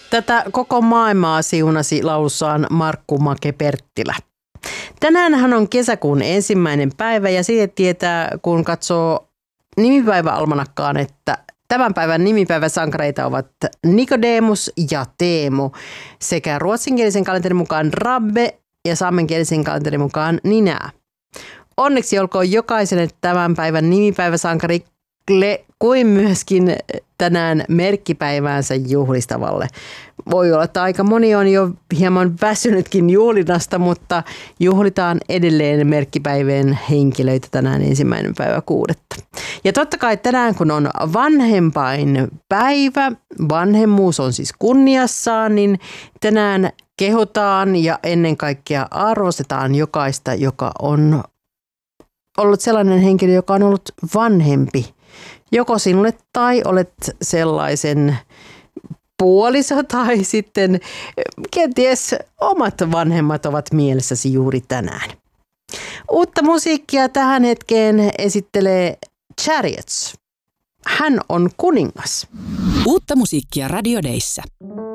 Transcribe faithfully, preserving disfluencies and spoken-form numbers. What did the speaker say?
Tätä koko maailmaa siunasi laulussaan Markku Make-Perttilä. Tänäänhän on kesäkuun ensimmäinen päivä ja siitä tietää, kun katsoo nimipäiväalmanakkaan, että tämän päivän nimipäiväsankareita ovat Nikodemus ja Teemu sekä ruotsinkielisen kalenterin mukaan Rabbe ja saamenkielisen kalenterin mukaan Ninää. Onneksi olkoon jokaiselle tämän päivän nimipäiväsankari kuin myöskin tänään merkkipäiväänsä juhlistavalle. Voi olla, että aika moni on jo hieman väsynytkin juhlinasta, mutta juhlitaan edelleen merkkipäivien henkilöitä tänään ensimmäinen päivä kuudetta. Ja totta kai tänään, kun on vanhempain päivä, vanhemmuus on siis kunniassaan, niin tänään kehotaan ja ennen kaikkea arvostetaan jokaista, joka on ollut sellainen henkilö, joka on ollut vanhempi. Joko sinulle tai olet sellaisen puoliso tai sitten kenties omat vanhemmat ovat mielessäsi juuri tänään. Uutta musiikkia tähän hetkeen esittelee Chariots. Hän on kuningas. Uutta musiikkia Radio Dayssä.